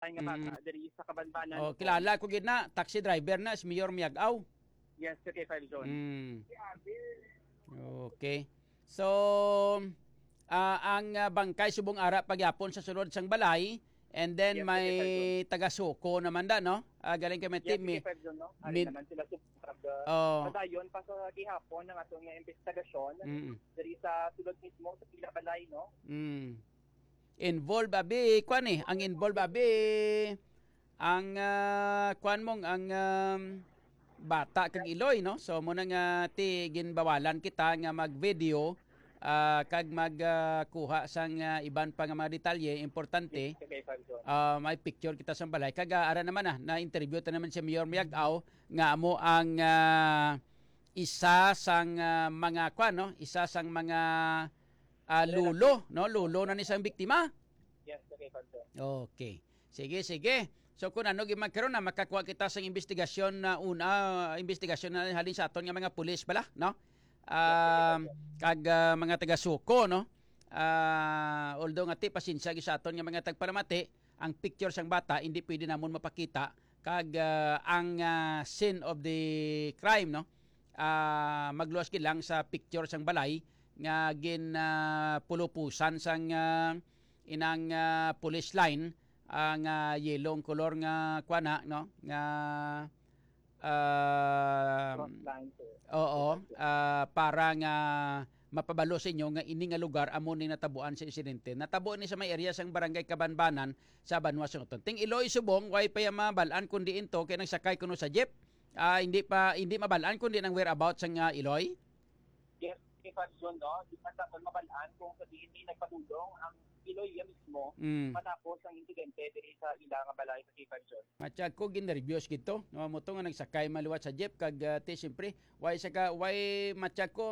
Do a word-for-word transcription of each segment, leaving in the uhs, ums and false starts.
babae nga bata Mm. diri sa Kabanbanan. Oh, kilala ko gid na, taxi driver na si Mayor Miagaw. Yes, ka K five John. Mm. Okay. So, ah, ang ah, bangkay subong ara pagyapon sa sulod sang balay, and then Yes, may okay, taga-suko naman da, no? Ah, galing kami Yes, team ka eh. K five John, no? Ari Mid- naman sila subscribe. Oh. Padayon pa sa gihapon ng atong nga investigasyon Mm. diri sa sulod mismo sa pila balay, no? Mm. Involve abi kwan eh, ang involve abi ang ah, kwan mong ang um, bata kag Iloy, no? So mo nang nga ti ginbawalan kita nga mag-video ah, kag magkuha sang ah, iban pa nga mga detalye importante. Yes, ka K five John. Ah, may picture kita sa balay kag ah, ara naman ah, na interview ta naman si Mayor Miagaw nga amo ang ah, isa sang ah, mga kwan, no? Isa sang mga ah, lulo, no? Lulo na ni sang biktima. Yes, ka K five John. Okay. Sige, sige. So kung ano gyud magkaroon na makakuha kita sa investigasyon na una, investigasyon na halin sa aton nga mga pulis bala, no? Um, kag ah, mga taga-suko, no? Ah, although nga ti pasensya gyud sa aton nga mga tagparamati, ang picture sang bata hindi pwede namon mapakita kag ah, ang ah, scene of the crime, no? Ah, magluwas gid lang sa picture sang balay nga gin ah, pulupusan sang ah, inang ah, police line ang uh, yellow color nga kuana, no, nga ah, Cross line, sir. oo, ah, para nga mapabalo sa inyo nga ini nga lugar amo ni natabuan sa insidente. Natabo ni sa may area sang barangay Kabanbanan sa Banwa Sunguton. Ting Iloy Subong way pa mabalaan kundi into kay nagsakay kuno sa jeep. Ah, hindi pa hindi mabalaan kundi nang whereabouts sang uh, Iloy. Yes, K five John, no? Di man sa mabalaan kung sa hindi nagpatulong ang Iloy mismo Mm. matapos ang insidente diri sa ilang balay sa K five John. Matsyag ko ginervyos gito. No mo to nga nagsakay maluwat sa jeep kag uh, ti siyempre way sa ka way matsyag kong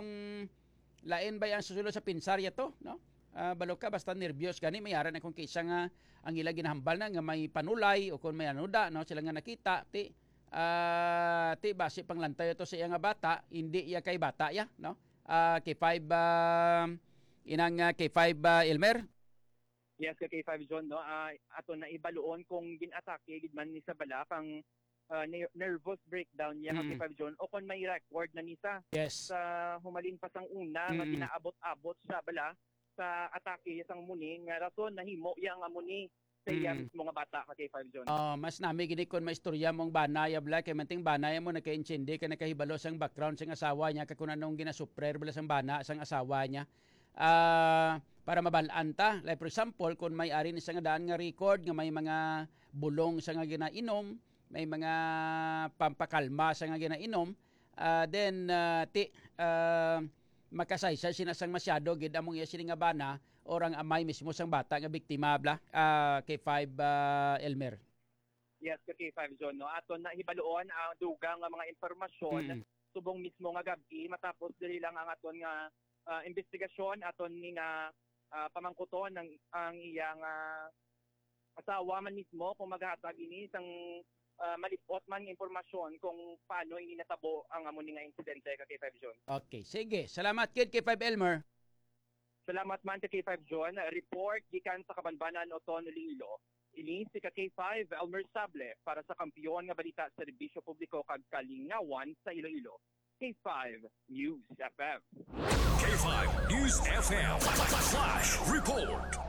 lain ba ang susulod sa pinsarya to, no? Uh, balo ka basta nervyos gani mayara na kung kaysa nga ang ila ginahambal na nga may panulay o kung may anuda, no, sila nga nakita ti ah ti base panglantay to sa iya nga bata, hindi iya kay bata ya, no? Ah K five uh, inang uh, K five uh, Elmer. Yes, ka K five John, no? Uh, ato na ibaluon kung ginatake gid man ni sa bala pang uh, ner- nervous breakdown niya Mm. K five John o kung may record na nisa Yes. sa humalin pa sang una nga Mm. ginaabot-abot sa bala sa atake sang muni nga rason nahimo yang amuni sa iya Mm. mismo nga bata ka K five John. Oh, mas nami gini kon maistorya mong banaya bla kay manting banaya mo nagka-inchindi kay nakahibalo sang background sang asawa niya kay kun anong ginasuprer bala sang bana sang asawa niya. Ah, para mabalaan ta. Like for example, kung may ari ni sa nga daan nga record nga may mga bulong sa nga ginainom, may mga pampakalma sa nga ginainom, ah, then ah, ti ah, makasaysa sinasang masyado gid among iya sini nga bana or ang amay mismo sang bata nga biktima bla ah, K five ah, Elmer. Yes, ka K five John, no? Aton na hibaluon ang dugang nga mga informasyon Mm. subong mismo nga gabi matapos dili lang ang aton nga ah, investigasyon aton ni nga ah, pamangkuton ng ang iyang ah, asawa man mismo kung maghatag ini sang ah, malipot man nga impormasyon kung paano ini natabo ang amo ni nga insidente ka K five John. Okay, sige. Salamat kid K five Elmer. Salamat man ka K five John. Report gikan sa Kabanbanan Oton Iloilo. Ini si ka K five Elmer Sable para sa kampiyon nga balita sa serbisyo publiko kag kalingawan sa Iloilo. K five News F M. K five News F M. Flash Report.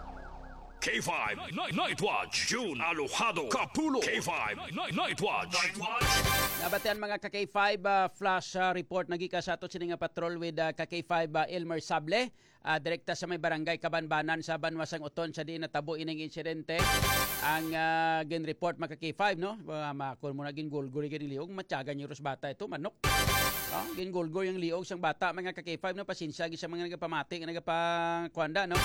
K five Night, Night Watch. June Alojado. Kapulo. K five Night, Night Watch. Night Watch. Nabatian mga ka K five uh, flash uh, report nagika sa ato sini nga patrol with uh, ka K five uh, Elmer Sable uh, direkta sa may barangay Kabanbanan sa Banwasang Uton sa di natabo ining insidente. Ang uh, gin report mga ka K five, no, uh, makon mo na gin gulgul gin liog matyagan yung bata ito manok. Oh, gin gulgul yung liog sang bata mga ka K five, no, pasensya gi sa mga nagapamati nga nagapakuanda, no.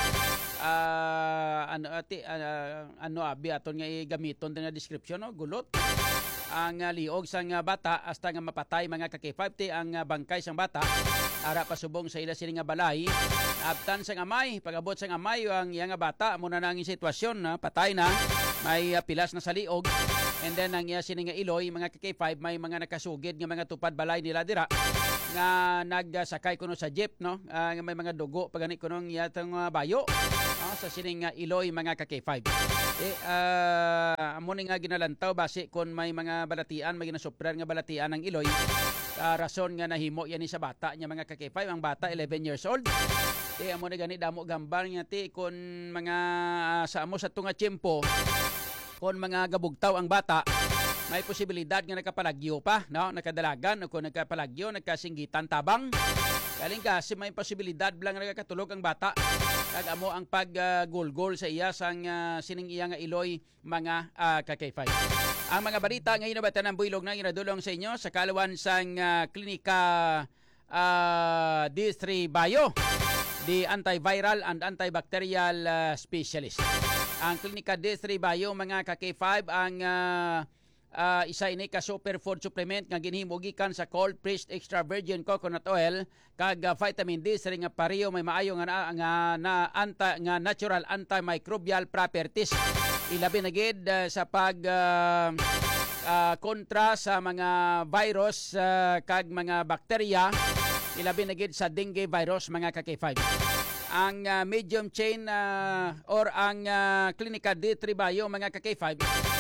Ah, ano ati ah, ano abi aton nga gamiton nga description, no, gulot ang uh, liog sang uh, bata hasta nga mapatay mga ka K five ti ang uh, bangkay sang bata ara pasubong sa ila sini nga balay. Abtan sang amay, pagabot sang amay ang iya nga bata muna na ang sitwasyon na patay na, may uh, pilas na sa liog, and then ang iya sini nga Iloy mga ka K five may mga nakasugid nga mga tupad balay nila dira nga nagsakay kuno sa jeep, no, uh, nga may mga dugo pagani kuno iya tong uh, bayo, no, sa sining uh, Iloy mga ka K five. Eh, uh, mo ni nga ginalantaw base kung may mga balatian, may ginasuprar nga balatian ng Iloy. Uh, rason nga nahimo yan ni sa bata niya mga ka-K five, ang bata eleven years old. Di amo ni gani damo gambar nga ti kung mga uh, sa amo sa tunga tiyempo, kung mga gabugtaw ang bata, may posibilidad nga nakapalagyo pa, no? Nakadalagan o kung nagkapalagyo, nagkasinggitan tabang. Galing kasi may posibilidad lang nakakatulog ang bata. Kag amo ang pag-gol-gol uh, sa iya sang uh, sining iya nga Iloy mga uh, ka-K five. Ang mga balita ngayon na batan ng builog na ginadulong sa inyo sa kalawan sang uh, klinika uh, D three Bio, the antiviral and antibacterial uh, specialist. Ang klinika D three Bio mga ka-K five ang uh, Uh, isa ini ka superfood supplement nga ginhimo gikan sa cold pressed extra virgin coconut oil kag uh, vitamin D sa nga pareho may maayo nga na, nga, na anti, nga natural antimicrobial properties. Ilabi na gid uh, sa pag uh, uh, kontra sa mga virus uh, kag mga bakterya. Ilabi na gid sa dengue virus mga ka-K five. Ang uh, medium chain uh, or ang uh, klinika D three Bio mga ka-K five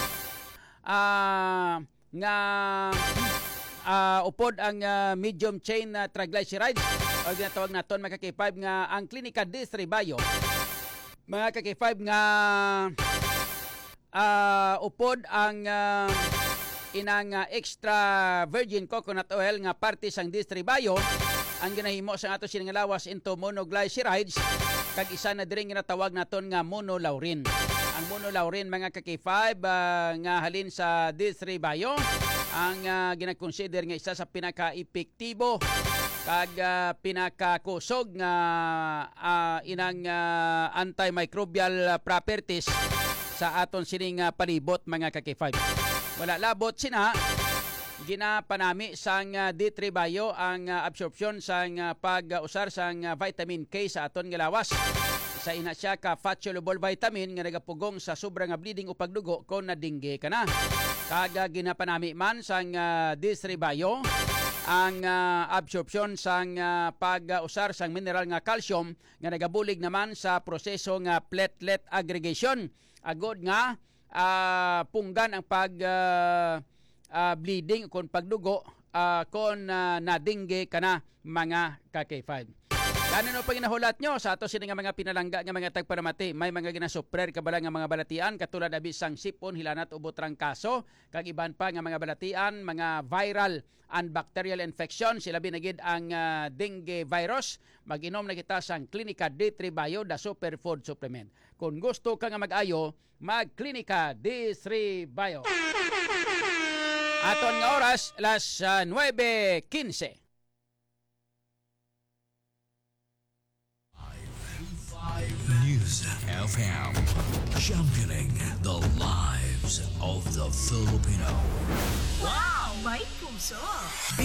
Uh, nga uh, upod ang uh, medium chain uh, triglycerides o ginatawag naton mga ka-K five nga ang klinika D three Bio mga ka-K five nga uh, upod ang uh, inang uh, extra virgin coconut oil nga parte sang D three Bio ang ginahimo sa ato sining lawas into monoglycerides kag isa na diri nga natawag naton nga monolaurin. Ang monolaurin mga ka-K five uh, nga halin sa D three Bio ang uh, ginakonsider nga isa sa pinaka-epektibo kag uh, pinaka-kusog nga uh, inang uh, antimicrobial properties sa aton sining uh, palibot mga ka-K five. Wala labot sina ginapanami sang uh, D three Bio ang uh, absorption sang uh, pag-usar sang uh, vitamin K sa aton nga lawas. Sa ina siya ka fat soluble vitamin nga nagapugong sa sobrang nga bleeding o pagdugo kung nadingge ka na. Kaga ginapanami man sang uh, D three Bio ang uh, absorption sang uh, pag-usar sang mineral nga calcium nga nagabulig naman sa proseso nga platelet aggregation. Agod nga uh, punggan ang pag uh, uh, bleeding kung pagdugo uh, kung uh, nadingge ka na mga ka-K five. Ano no pag inahulat nyo sa ato sini nga mga pinalangga nga mga tagparamati, may mga ginasuprer kabala nga mga balatian katulad abi sang sipon, hilanat ubot trangkaso kag iban pa nga mga balatian, mga viral and bacterial infection, sila binagid ang uh, dengue virus. Mag-inom na kita sang Klinika D three Bio da superfood supplement. Kung gusto ka nga mag-ayo, mag Klinika D three Bio. Aton nga oras las uh, nueve quince. News F M, championing the lives of the Filipino. Wow! May puso!